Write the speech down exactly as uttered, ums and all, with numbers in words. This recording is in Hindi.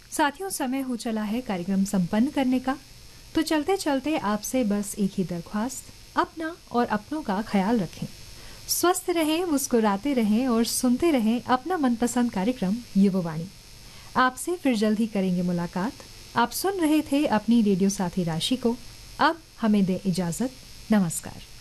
साथियों, समय हो चला है कार्यक्रम संपन्न करने का। तो चलते चलते आपसे बस एक ही दरख्वास्त, अपना और अपनों का ख्याल रखें। स्वस्थ रहें, मुस्कुराते रहें और सुनते रहें अपना मनपसंद कार्यक्रम युववाणी। आपसे फिर जल्द ही करेंगे मुलाकात। आप सुन रहे थे अपनी रेडियो साथी राशि को। अब हमें दे इजाजत। नमस्कार।